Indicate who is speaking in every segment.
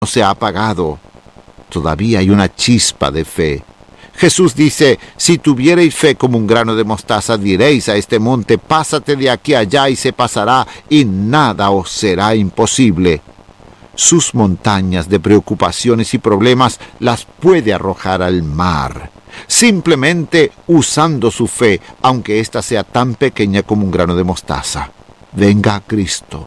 Speaker 1: no se ha apagado. Todavía hay una chispa de fe. Jesús dice, si tuviereis fe como un grano de mostaza, diréis a este monte, pásate de aquí a allá y se pasará, y nada os será imposible. Sus montañas de preocupaciones y problemas las puede arrojar al mar, simplemente usando su fe, aunque ésta sea tan pequeña como un grano de mostaza. Venga a Cristo,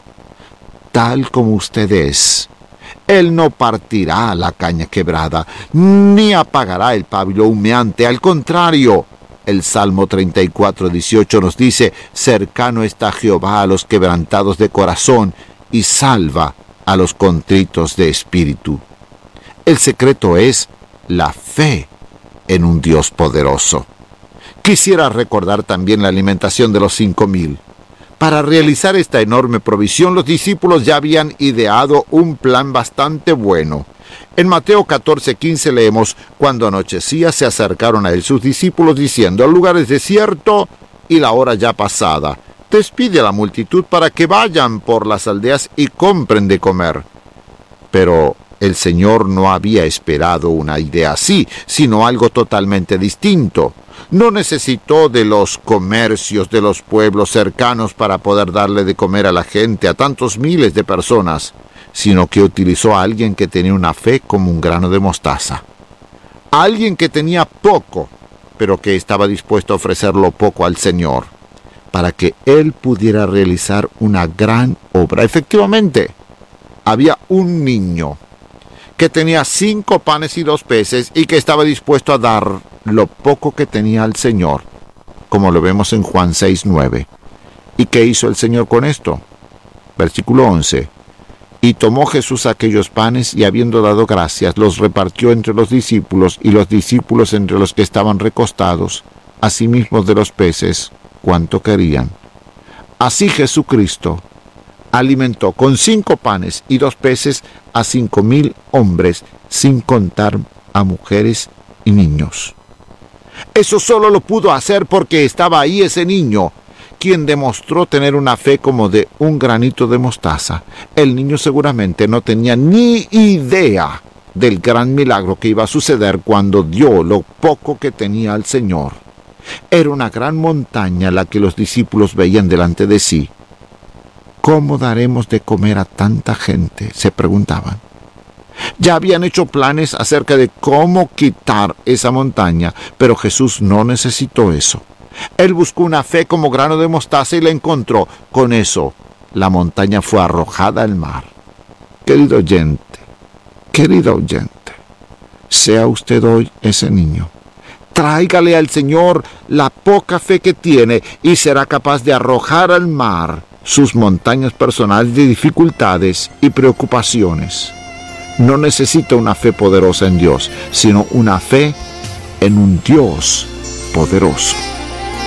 Speaker 1: tal como usted es. Él no partirá la caña quebrada, ni apagará el pábilo humeante. Al contrario, el Salmo 34:18 nos dice, cercano está Jehová a los quebrantados de corazón y salva a los contritos de espíritu. El secreto es la fe en un Dios poderoso. Quisiera recordar también la alimentación de los 5,000. Para realizar esta enorme provisión, los discípulos ya habían ideado un plan bastante bueno. En Mateo 14:15 leemos, cuando anochecía se acercaron a él sus discípulos diciendo, el lugar es desierto y la hora ya pasada. Despide a la multitud para que vayan por las aldeas y compren de comer. Pero el Señor no había esperado una idea así, sino algo totalmente distinto. No necesitó de los comercios de los pueblos cercanos para poder darle de comer a la gente, a tantos miles de personas, sino que utilizó a alguien que tenía una fe como un grano de mostaza. A alguien que tenía poco, pero que estaba dispuesto a ofrecerlo poco al Señor, para que Él pudiera realizar una gran obra. Efectivamente, había un niño que tenía 5 panes y 2 peces y que estaba dispuesto a dar lo poco que tenía al Señor, como lo vemos en Juan 6:9. ¿Y qué hizo el Señor con esto? Versículo 11. Y tomó Jesús aquellos panes y habiendo dado gracias, los repartió entre los discípulos y los discípulos entre los que estaban recostados, asimismo de los peces, cuanto querían. Así Jesucristo alimentó con 5 panes y 2 peces a 5,000 hombres, sin contar a mujeres y niños. Eso solo lo pudo hacer porque estaba ahí ese niño, quien demostró tener una fe como de un granito de mostaza. El niño seguramente no tenía ni idea del gran milagro que iba a suceder cuando dio lo poco que tenía al Señor. Era una gran montaña la que los discípulos veían delante de sí. ¿Cómo daremos de comer a tanta gente?, se preguntaban. Ya habían hecho planes acerca de cómo quitar esa montaña, pero Jesús no necesitó eso. Él buscó una fe como grano de mostaza y la encontró. Con eso, la montaña fue arrojada al mar. Querido oyente, sea usted hoy ese niño. Tráigale al Señor la poca fe que tiene y será capaz de arrojar al mar sus montañas personales de dificultades y preocupaciones. No necesita una fe poderosa en Dios, sino una fe en un Dios poderoso.